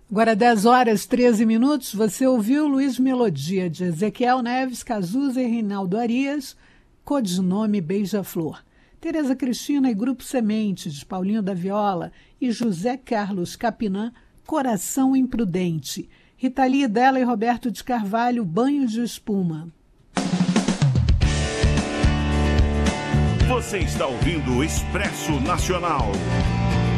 Agora 10 horas 13 minutos, você ouviu Luiz Melodia de Ezequiel Neves, Cazuza e Reinaldo Arias, codinome Beija-Flor. Tereza Cristina e Grupo Semente de Paulinho da Viola e José Carlos Capinã, Coração Imprudente. Rita Lee, Della e Roberto de Carvalho, Banho de Espuma. Você está ouvindo o Expresso Nacional.